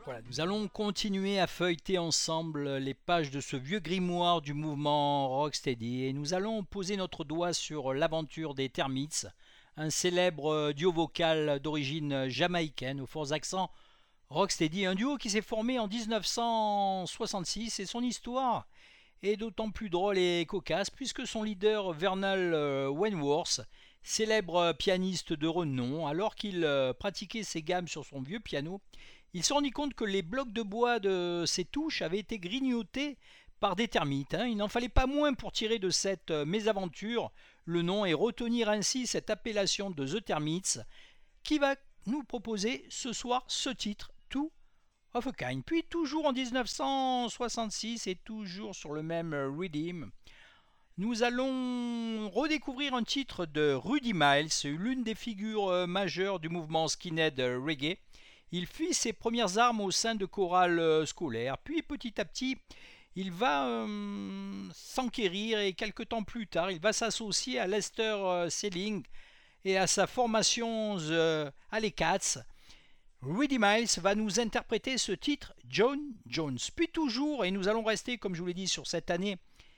Voilà, nous allons continuer à feuilleter ensemble les pages de ce vieux grimoire du mouvement Rocksteady et nous allons poser notre doigt sur l'aventure des Termites, un célèbre duo vocal d'origine jamaïcaine aux forts accents Rocksteady, un duo qui s'est formé en 1966 et son histoire est d'autant plus drôle et cocasse puisque son leader Vernal Wentworth, célèbre pianiste de renom, alors qu'il pratiquait ses gammes sur son vieux piano, il s'est rendu compte que les blocs de bois de ses touches avaient été grignotés par des termites. Il n'en fallait pas moins pour tirer de cette mésaventure le nom et retenir ainsi cette appellation de The Termites qui va nous proposer ce soir ce titre, Two of a Kind. Puis toujours en 1966 et toujours sur le même rhythm, nous allons redécouvrir un titre de Rudy Miles, l'une des figures majeures du mouvement skinhead reggae. Il fit ses premières armes au sein de chorales scolaires, puis petit à petit, il va s'enquérir et quelques temps plus tard, il va s'associer à Lester Selling et à sa formation Alley Cats. Rudy Miles va nous interpréter ce titre John Jones. Puis toujours, et nous allons rester, comme je vous l'ai dit, sur cette année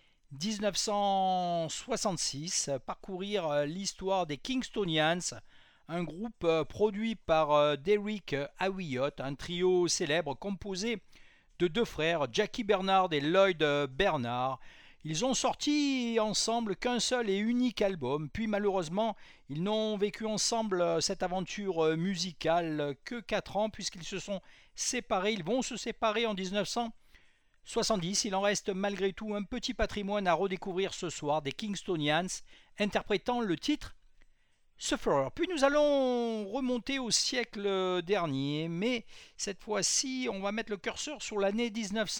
1966, parcourir l'histoire des Kingstonians, un groupe produit par Derek Hawiyot, un trio célèbre composé de deux frères, Jackie Bernard et Lloyd Bernard. Ils ont sorti ensemble qu'un seul et unique album, puis malheureusement, ils n'ont vécu ensemble cette aventure musicale que 4 ans, puisqu'ils se sont séparés. Ils vont se séparer en 1970. Il en reste malgré tout un petit patrimoine à redécouvrir ce soir des Kingstonians, interprétant le titre Sufferer. Puis nous allons remonter au siècle dernier, mais cette fois-ci, on va mettre le curseur sur l'année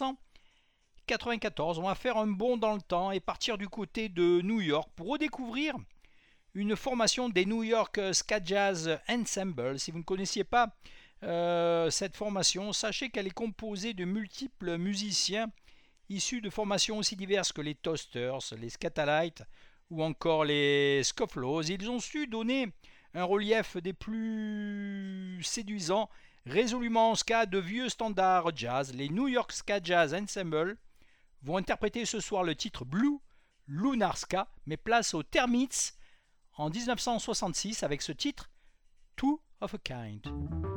1994. On va faire un bond dans le temps et partir du côté de New York pour redécouvrir une formation des New York Ska Jazz Ensemble. Si vous ne connaissiez pas cette formation, sachez qu'elle est composée de multiples musiciens issus de formations aussi diverses que les Toasters, les Scatalites ou encore les Scofflaws. Ils ont su donner un relief des plus séduisants, résolument en ska, de vieux standards jazz. Les New York Ska Jazz Ensemble vont interpréter ce soir le titre Blue Lunar Ska, mais place aux Termites en 1966 avec ce titre Two of a Kind.